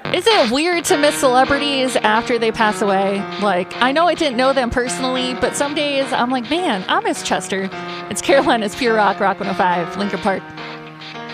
Is it weird to miss celebrities after they pass away? Like, I know I didn't know them personally, but some days I'm like, man, I miss Chester. It's Carolina's Pure Rock, Rock 105, Lincoln Park.